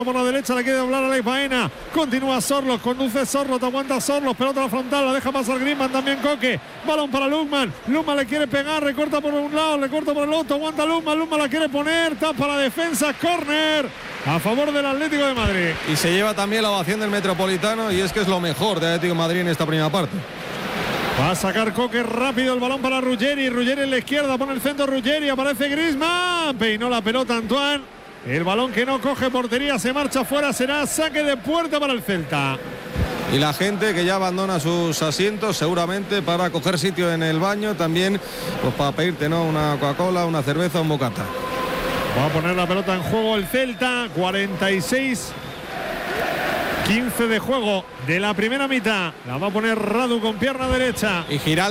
Por la derecha le quiere doblar a Alex Baena. Continúa Sorloth, conduce Sorloth, aguanta Sorloth, pelota a la frontal, la deja pasar Griezmann, también Koke. Balón para Lookman. Lookman le quiere pegar, recorta por un lado, le corta por el otro, aguanta Lookman. Lookman la quiere poner, tapa la defensa, córner a favor del Atlético de Madrid. Y se lleva también la ovación del Metropolitano, y es que es lo mejor de Atlético de Madrid en esta primera parte. Va a sacar Koke rápido el balón para Ruggeri. Ruggeri en la izquierda, pone el centro Ruggeri, aparece Griezmann. Peinó la pelota Antoine. El balón que no coge portería se marcha fuera, será saque de puerta para el Celta. Y la gente que ya abandona sus asientos seguramente para coger sitio en el baño, también pues para pedirte, ¿no?, una Coca-Cola, una cerveza, un bocata. Va a poner la pelota en juego el Celta, 46-15 de juego de la primera mitad. La va a poner Radu con pierna derecha. Y Giraldo